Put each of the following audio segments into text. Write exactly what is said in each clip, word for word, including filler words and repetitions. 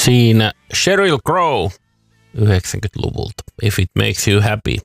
Siinä Sheryl Crow yhdeksänkymmentäluvulta. If it makes you happy.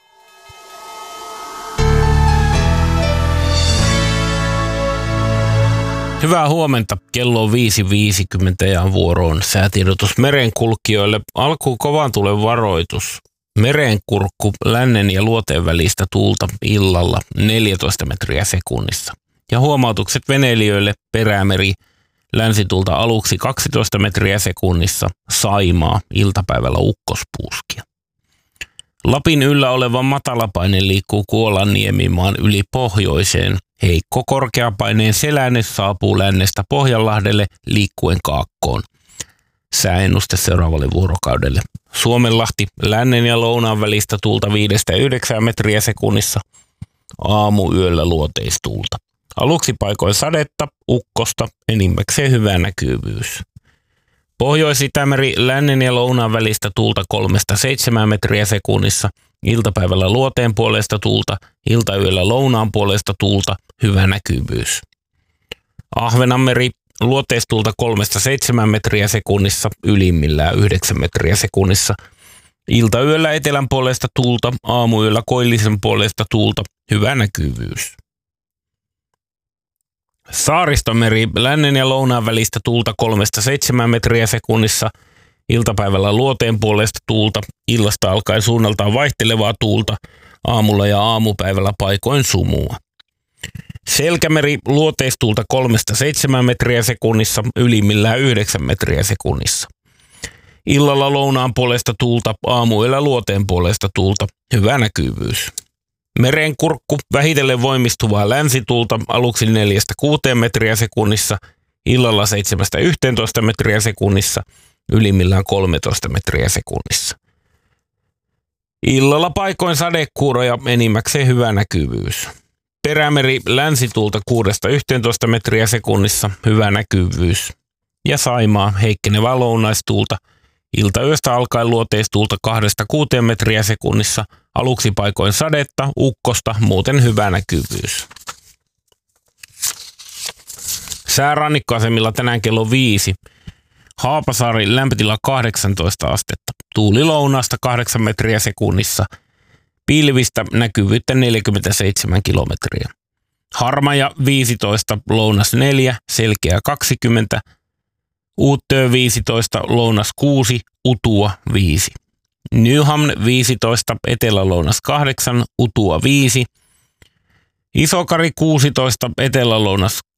Hyvää huomenta. Kello on viisi viisikymmentä ja vuoroon säätiedotus merenkulkijoille. Alkuun kovan tulen varoitus. Merenkurkku lännen ja luoteen välistä tuulta illalla neljätoista metriä sekunnissa. Ja huomautukset veneilijöille: Perämeri länsitulta aluksi kaksitoista metriä sekunnissa, Saimaa iltapäivällä ukkospuuskia. Lapin yllä oleva matalapaine liikkuu Kuolanniemimaan yli pohjoiseen. Heikko korkeapaineen selänne saapuu lännestä Pohjanlahdelle liikkuen kaakkoon. Sääennuste seuraavalle vuorokaudelle: Suomenlahti lännen ja lounaan välistä tuulta viidestä yhdeksään metriä sekunnissa, aamuyöllä luoteistuulta. Aluksi paikoin sadetta, ukkosta, enimmäkseen hyvä näkyvyys. Pohjois-Itämeri lännen ja lounaan välistä tuulta kolmesta seitsemään metriä sekunnissa, iltapäivällä luoteen puolesta tuulta, iltayöllä lounaan puolesta tuulta, hyvä näkyvyys. Ahvenanmeri luoteistuulta kolmesta seitsemään metriä sekunnissa, ylimmillään yhdeksän metriä sekunnissa. Iltayöllä etelän puolesta tuulta, aamuyöllä koillisen puolesta tuulta, hyvä näkyvyys. Saaristomeri lännen ja lounaan välistä tuulta kolmesta seitsemään metriä sekunnissa, iltapäivällä luoteen puolesta tuulta, illasta alkaen suunnaltaan vaihtelevaa tuulta, aamulla ja aamupäivällä paikoin sumua. Selkämeri luoteistuulta kolmesta seitsemään metriä sekunnissa, ylimmillään yhdeksän metriä sekunnissa. Illalla lounaan puolesta tuulta, aamuyöllä luoteen puolesta tuulta, hyvä näkyvyys. Merenkurkku vähitellen voimistuvaa länsituulta aluksi neljästä kuuteen metriä sekunnissa, illalla seitsemästä yhteentoista metriä sekunnissa, ylimmillään kolmetoista metriä sekunnissa. Illalla paikoin sadekuuroja, enimmäkseen hyvä näkyvyys. Perämeri länsituulta kuudesta yhteentoista metriä sekunnissa, hyvä näkyvyys. Ja Saimaa heikkenevää lounaistuulta, iltayöstä alkaen luoteistuulta kahdesta kuuteen metriä sekunnissa, aluksi paikoin sadetta, ukkosta, muuten hyvä näkyvyys. Sää rannikkoasemilla tänään kello viisi. Haapasaari lämpötila kahdeksantoista astetta. Tuuli lounaasta kahdeksan metriä sekunnissa. Pilvistä näkyvyyttä neljäkymmentäseitsemän kilometriä. Harmaja viisitoista, lounas neljä, selkeä kaksikymmentä. Uuttöö viisitoista, lounas kuusi, Utua viisi. Nyhamn viisitoista, etelä-lounas kahdeksan, Utua viisi. Isokari kuusitoista, etelä-lounas